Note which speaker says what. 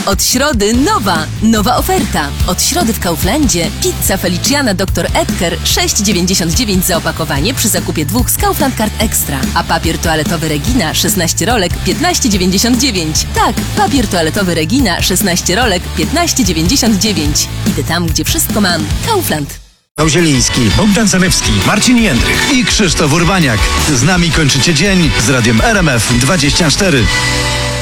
Speaker 1: Od środy nowa oferta. Od środy w Kauflandzie pizza Feliciana Dr. Edgar 6,99 za opakowanie przy zakupie 2 z Kaufland Card Extra. A papier toaletowy Regina 16 rolek 15,99. Tak, papier toaletowy Regina 16 rolek 15,99. Idę tam, gdzie wszystko mam. Kaufland.
Speaker 2: Zieliński,
Speaker 3: Bogdan Zalewski, Marcin Jędrych
Speaker 2: i Krzysztof Urbaniak. Z nami kończycie dzień z radiem RMF 24.